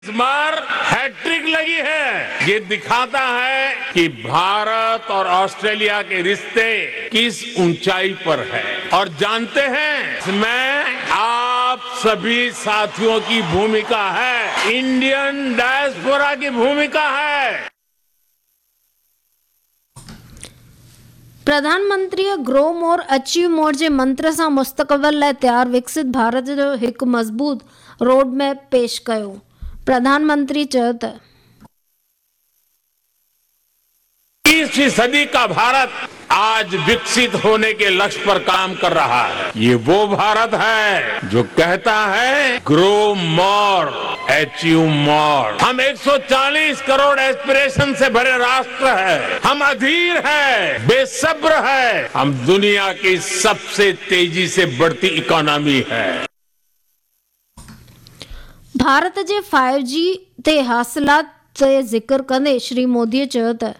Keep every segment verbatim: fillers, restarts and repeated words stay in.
इस बार hat trick लगी है। ये दिखाता है कि भारत और ऑस्ट्रेलिया के रिश्ते किस ऊंचाई पर है। और जानते हैं इसमें आप सभी साथियों की भूमिका है, इंडियन डायस्पोरा की भूमिका है। प्रधानमंत्री ग्रो मोर अचीव मोर जे मंत्र सां मुस्तक़बिल लाइ तयार विकसित भारत जो हिकु मज़बूत रोड मैप पेश कयो। प्रधानमंत्री चयो त बीसवीं सदी का भारत आज विकसित होने के लक्ष्य पर काम कर रहा है। ये वो भारत है जो कहता है ग्रो मोर अचीव मोर। हम एक सौ चालीस करोड़ एस्पिरेशन से भरे राष्ट्र है। हम अधीर है, बेसब्र है। हम दुनिया की सबसे तेजी से बढ़ती इकोनॉमी है। भारत जे फाइव जी ते हासिलात ते ज़िक्र कंदे श्री मोदीअ चयो त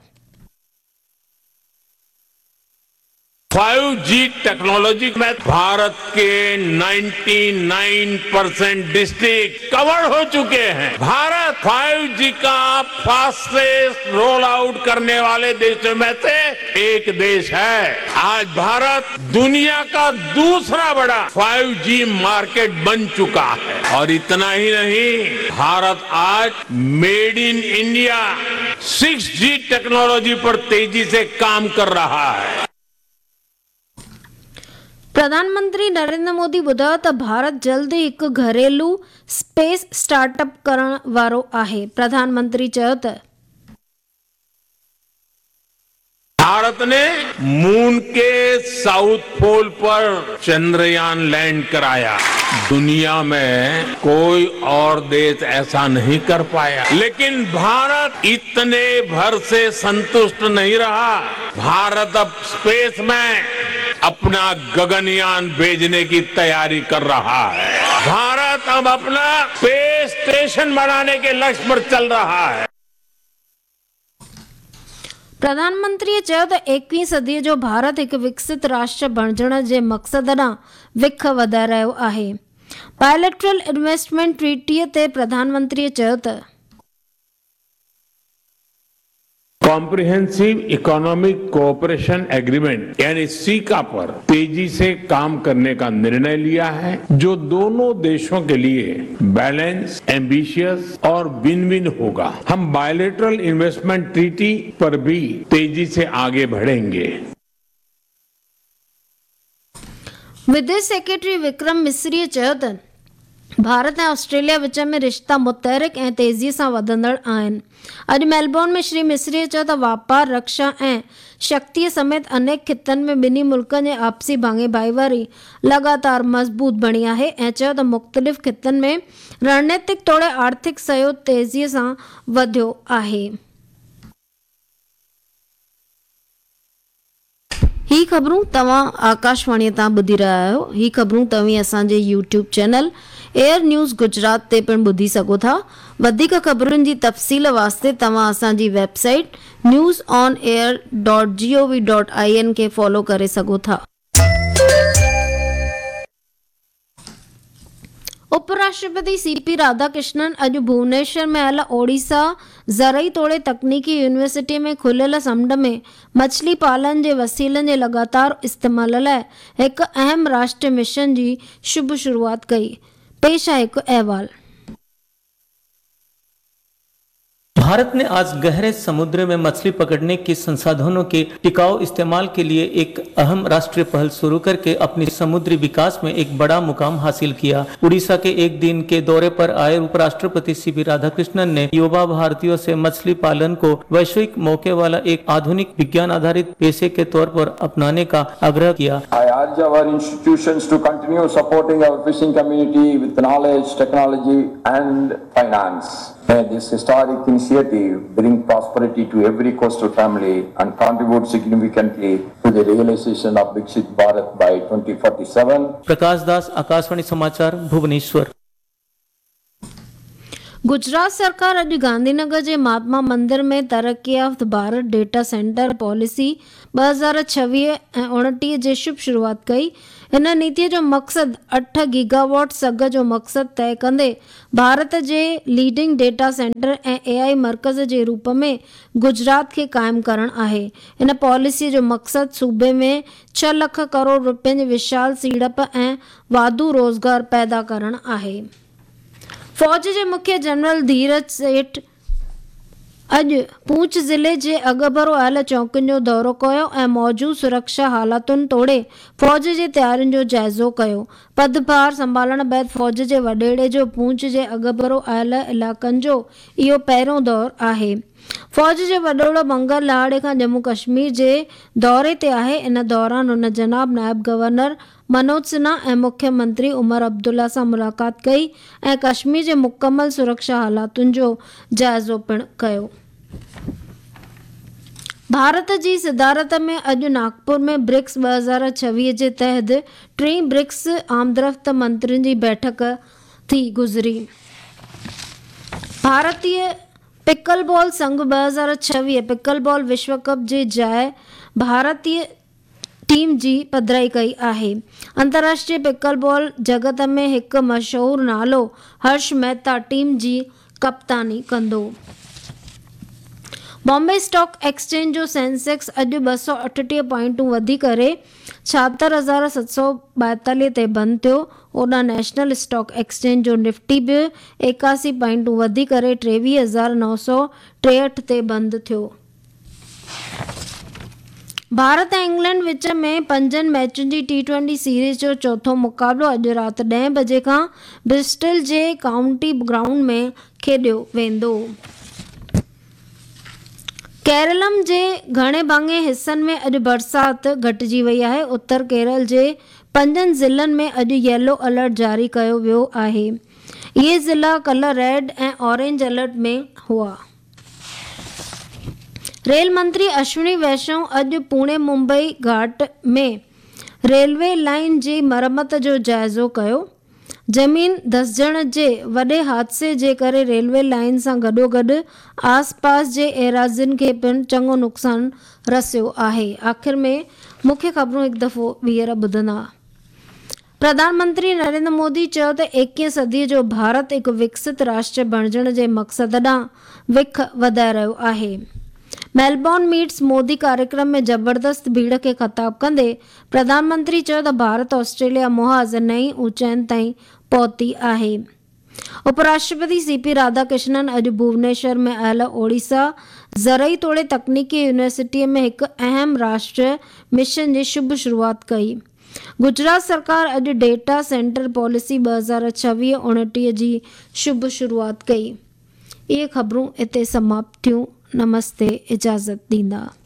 फाइव जी टेक्नोलॉजी में भारत के निन्यानवे परसेंट डिस्ट्रिक्ट कवर हो चुके हैं। भारत फाइव जी का फास्टेस्ट रोल आउट करने वाले देशों में से एक देश है। आज भारत दुनिया का दूसरा बड़ा फाइव जी मार्केट बन चुका है। और इतना ही नहीं, भारत आज made in India six ji technology पर तेजी से काम कर रहा है। प्रधानमंत्री नरेंद्र मोदी ॿुधायो त भारत जल्द ई हिकु घरेलू स्पेस स्टार्टअप करण वारो आहे। प्रधानमंत्री चयो त भारत ने मून के साउथ पोल पर चंद्रयान लैंड कराया। दुनिया में कोई और देश ऐसा नहीं कर पाया। लेकिन भारत इतने भर से संतुष्ट नहीं रहा। भारत अब स्पेस में अपना गगनयान भेजने की तैयारी कर रहा है। भारत अब अपना स्पेस स्टेशन बनाने के लक्ष्य पर चल रहा है। प्रधानमंत्री चयो त एकवीहीं सदीअ जो भारत हिकु विकसित राष्ट्र बणजण जे मक़सद ॾांहुं विख वधाए रहियो आहे। बायलैटरल इन्वेस्टमेंट ट्रीटीअ ते प्रधानमंत्री चयो त कॉम्प्रिहेंसिव इकोनॉमिक कोऑपरेशन एग्रीमेंट यानी सीका पर तेजी से काम करने का निर्णय लिया है, जो दोनों देशों के लिए बैलेंस, एम्बिशियस और विन विन होगा। हम बायलैटरल इन्वेस्टमेंट ट्रीटी पर भी तेजी से आगे बढ़ेंगे। विदेश सेक्रेटरी विक्रम मिस्रीअ चयो त भारत ऐं ऑस्ट्रेलिया विच में रिश्ता मुतहरिक ऐं तेज़ीअ सां वधंदड़ आहिनि। अॼु मेलबोर्न में श्री मिस्रीअ चयो त वापार, रक्षा ऐं शक्तीअ समेत अनेक खितनि में ॿिन्ही मुल्कनि जे आपसी भाङे भाईवारी लगातार मज़बूत बणी आहे ऐं चयो त मुख़्तलिफ़ खितनि में रणनीतिक तौरु आर्थिक सहयोग तेज़ीअ सां वधियो आहे। ही ख़बरूं तव्हां आकाशवाणीअ तां ॿुधी रहिया आहियो। ही ख़बरूं तव्हीं असांजे YouTube channel air news Gujarat ते पिणु ॿुधी सघो था। वधीक ख़बरुनि जी तफ़सील वास्ते तव्हां असांजी website news on air dot G O V dot I N खे फॉलो करे सघो था। उपराष्ट्रपति सी पी राधाकृष्णन अॼु भुवनेश्वर में आयल ओडिशा ज़रई तोड़े तकनीकी यूनिवर्सिटी में खुलियल समुंड में मछली पालन जे वसीलनि जे लगातार इस्तेमाल लाइ हिकु अहम राष्ट्रीय मिशन जी शुभ शुरूआत कई। पेश आहे हिकु अहवाल। भारत ने आज गहरे समुद्र में मछली पकड़ने के संसाधनों के टिकाऊ इस्तेमाल के लिए एक अहम राष्ट्रीय पहल शुरू करके अपनी समुद्री विकास में एक बड़ा मुकाम हासिल किया। उड़ीसा के एक दिन के दौरे पर आए उपराष्ट्रपति सी पी राधाकृष्णन ने युवा भारतीयों से मछली पालन को वैश्विक मौके वाला एक आधुनिक विज्ञान आधारित पेशे के तौर पर अपनाने का आग्रह किया। I urge our institutions to continue supporting our fishing community with knowledge, technology and finance. May this historic initiative bring prosperity to every coastal family and contribute significantly to the realization of Viksit Bharat by twenty forty-seven. Prakash दास, आकाशवाणी समाचार, भुवनेश्वर। गुजरात सरकार अॼु गांधीनगर जे महात्मा मंदिर में तरक़ी याफ़्त Bharat data centre policy ॿ हज़ार छवीह ऐं उणटीह जे शुभ शुरूआत कई। हिन नीतिअ जो मक़सदु अठ गीगावॉट सघ जो मक़सदु तय कंदे भारत जे लीडिंग डेटा सेंटर ऐं एआई मर्कज़ जे रूप में गुजरात खे क़ाइमु करणु आहे। हिन पॉलिसीअ जो मक़सदु सूबे में छह लख करोड़ रुपयनि जी विशाल सीड़प ऐं वाधू रोज़गार पैदा करणु आहे। फ़ौज जे मुख्य जनरल धीरज सेठ अॼु पूंछ ज़िले जे अॻभरो आयल चौकियुनि जो दौरो कयो ऐं मौजूदु सुरक्षा हालातुनि तोड़े फ़ौज जे तयारियुनि जो जाइज़ो कयो। पदभार संभालण बैदि फ़ौज जे वॾेरे जो पूंछ जे अॻभरो आयल इलाइक़नि जो इहो पहिरियों दौरु आहे। फ़ौज जे वॾोड़ो मंगल लहाड़े खां जम्मू कश्मीर जे दौरे ते आहे। इन दौरान हुन जनाब नायब गवर्नर मनोज सिन्हा ऐं मुख्यमंत्री उमर अब्दुल्ला सां मुलाक़ात कई ऐं कश्मीर जे मुकमल सुरक्षा हालातुनि जो जाइज़ो पिणु कयो। भारत जी सदारत में अॼु नागपुर में ब्रिक्स ॿ हज़ार छवीह जे तहत टीं ब्रिक्स आमदरफ़्त मंत्रियुनि जी बैठक थी गुज़री। भारतीय पिकल बॉल संघ ॿ हज़ार छवीह पिकल बॉल विश्व कप जे जाइ भारतीय टीम जी पधिराई कई आहे। अंतर्राष्ट्रीय पिकल बॉल जगत में हिकु मशहूरु नालो हर्ष मेहता टीम जी कप्तानी कंदो। बॉम्बे स्टॉक एक्सचेंज जो सेंसेक्स अॼु ॿ सौ अठटीह पॉइंटूं वधी करे छाहतरि हज़ार सत सौ ॿाएतालीह ते बंदि थियो। ओॾां नेशनल स्टॉक एक्सचेंज जो निफ्टी बि एकासी पॉइंटूं वधी करे टेवीह हज़ार नव सौ टेहठि ते बंदि थियो। भारत ऐं इंग्लैंड विच में पंजनि मैचुनि जी टी ट्वेंटी सीरीज़ जो चोथों मुक़ाबिलो अॼु राति ॾहें बजे खां ब्रिस्टल जे काउंटी ग्राउंड में खेॾियो वेंदो। केरलम जे घणे भाङे हिसनि में अॼु बरसाति घटिजी वई आहे। उत्तर केरल जे पंजनि ज़िलनि में अॼु येलो अलर्ट जारी कयो वियो आहे। इहे ज़िला कल्ह रेड ऐं ऑरेंज अलर्ट में हुआ। रेल मंत्री अश्विनी वैष्णव अॼु पुणे मुंबई घाट में रेलवे लाइन जी मरम्मत जो जाइज़ो कयो। ज़मीन धसिजण जे वॾे हादसे जे करे रेलवे लाइन सां गॾोगॾु आसपास जे एराज़ियुनि खे पिणु चङो नुक़सानु रसियो आहे। आख़िर में मुख्य ख़बरूं हिकु दफ़ो ॿीहर ॿुधंदा। प्रधानमंत्री नरेंद्र मोदी चयो त एकवीह सदीअ जो भारत हिकु विकसित राष्ट्र बणिजण जे मक़सद ॾांहुं विख वधाए रहियो आहे। मेलबॉर्न मीट्स मोदी कार्यक्रम में ज़बरदस्त भीड़ खे ख़िताब कंदे प्रधानमंत्री चयो त भारत ऑस्ट्रेलिया मुहाज़ नई ऊचाइनि ताईं पहुती आहे। उपराष्ट्रपति सी पी राधाकृष्णन अॼु भुवनेश्वर में आयल ओडिशा ज़रई तोड़े तकनीकी यूनिवर्सिटीअ में हिकु अहम राष्ट्रीय मिशन जी शुभ शुरूआत कई। गुजरात सरकार अॼु डेटा सेंटर पॉलिसी ॿ हज़ार छवीह उणटीह जी शुभ शुरूआत कई। इहे ख़बरूं हिते समाप्त थियूं। नमस्ते, इजाज़त ॾींदा।